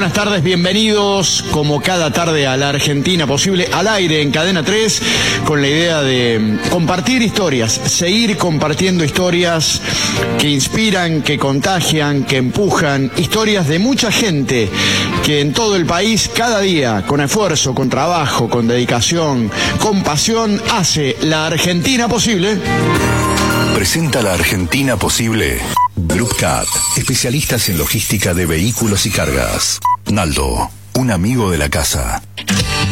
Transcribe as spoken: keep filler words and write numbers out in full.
buenas tardes, bienvenidos como cada tarde a La Argentina Posible, al aire en Cadena tres, con la idea de compartir historias, seguir compartiendo historias que inspiran, que contagian, que empujan, historias de mucha gente que en todo el país, cada día, con esfuerzo, con trabajo, con dedicación, con pasión, hace La Argentina Posible. Presenta La Argentina Posible Group Cat, especialistas en logística de vehículos y cargas. Naldo, un amigo de la casa.